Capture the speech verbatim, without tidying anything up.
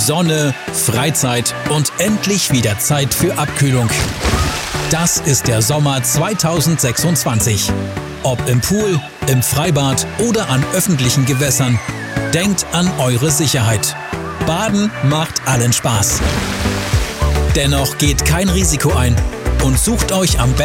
Sonne, Freizeit und endlich wieder Zeit für Abkühlung. Das ist der Sommer zweitausendsechsundzwanzig. Ob im Pool, im Freibad oder an öffentlichen Gewässern, denkt an eure Sicherheit. Baden macht allen Spaß. Dennoch geht kein Risiko ein und sucht euch am besten